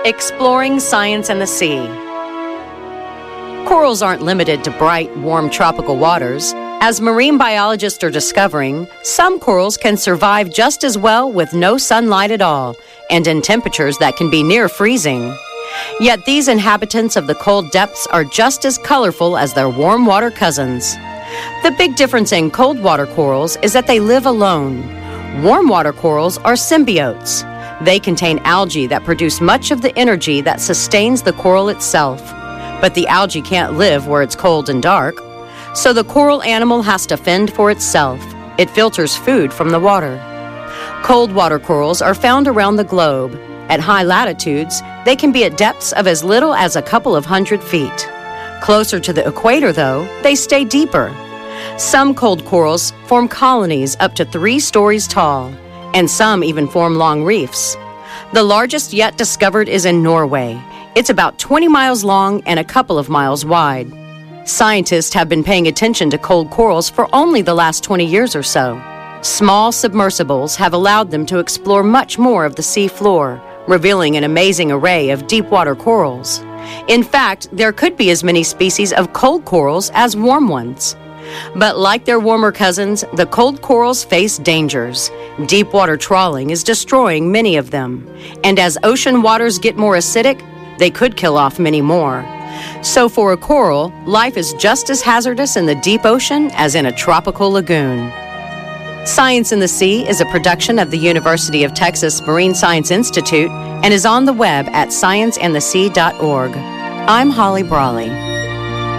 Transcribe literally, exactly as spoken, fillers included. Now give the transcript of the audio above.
Exploring science and the sea. Corals aren't limited to bright, warm tropical waters. As marine biologists are discovering, some corals can survive just as well with no sunlight at all, and in temperatures that can be near freezing. Yet these inhabitants of the cold depths are just as colorful as their warm water cousins. The big difference in cold water corals is that they live alone. Warm water corals are symbiotes. They contain algae that produce much of the energy that sustains the coral itself. But the algae can't live where it's cold and dark, so the coral animal has to fend for itself. It filters food from the water. Cold water corals are found around the globe. At high latitudes, they can be at depths of as little as a couple of hundred feet. Closer to the equator, though, they stay deeper. Some cold corals form colonies up to three stories tall, and some even form long reefs. The largest yet discovered is in Norway. It's about twenty miles long and a couple of miles wide. Scientists have been paying attention to cold corals for only the last twenty years or so. Small submersibles have allowed them to explore much more of the sea floor, revealing an amazing array of deep-water corals. In fact, there could be as many species of cold corals as warm ones. But like their warmer cousins, the cold corals face dangers. Deep-water trawling is destroying many of them. And as ocean waters get more acidic, they could kill off many more. So for a coral, life is just as hazardous in the deep ocean as in a tropical lagoon. Science in the Sea is a production of the University of Texas Marine Science Institute and is on the web at science and the sea dot org. I'm Holly Brawley.